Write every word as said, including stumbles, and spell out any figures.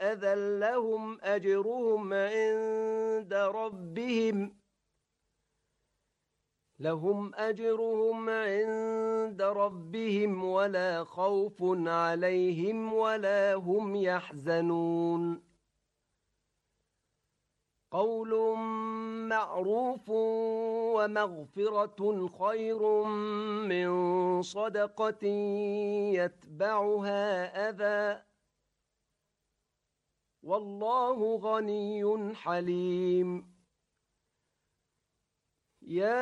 أذى لهم أجرهم عند ربهم لهم أجرهم عند ربهم ولا خوف عليهم ولا هم يحزنون قول معروف ومغفرة خير من صدقة يتبعها أذى والله غني حليم. يا